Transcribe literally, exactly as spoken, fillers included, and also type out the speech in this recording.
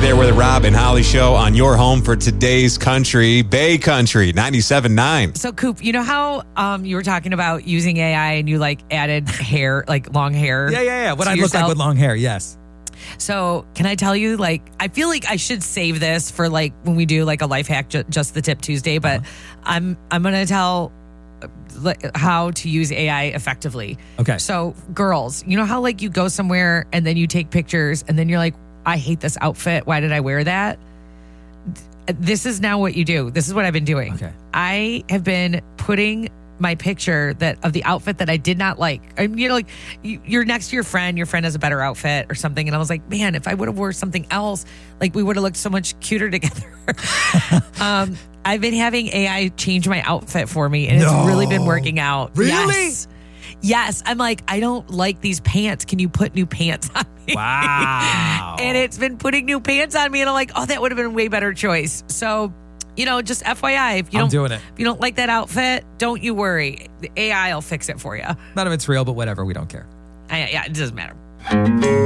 there with the Rob and Holly show on your home for today's country, Bay Country, ninety-seven point nine. So, Coop, you know how um, you were talking about using A I and you like added hair, like long hair? Yeah, yeah, yeah. What to I look yourself? like with long hair, yes. So, can I tell you, like, I feel like I should save this for like when we do like a life hack, ju- just the tip Tuesday, but uh-huh. I'm I'm gonna tell like, how to use A I effectively. Okay. So, girls, you know how like you go somewhere and then you take pictures and then you're like, I hate this outfit. Why did I wear that? This is now what you do. This is what I've been doing. Okay. I have been putting my picture that of the outfit that I did not like. I mean, you know, like you, you're next to your friend, your friend has a better outfit or something. And I was like, man, if I would have wore something else, like we would have looked so much cuter together. um, I've been having A I change my outfit for me and No. it's really been working out. Really? Yes. Yes. I'm like, I don't like these pants. Can you put new pants on me? Wow. And it's been putting new pants on me. And I'm like, oh, that would have been a way better choice. So, you know, just F Y I, if you I'm don't doing it. if you don't like that outfit, don't you worry. The A I will fix it for you. None of it's real, but whatever. We don't care. I, yeah, it doesn't matter.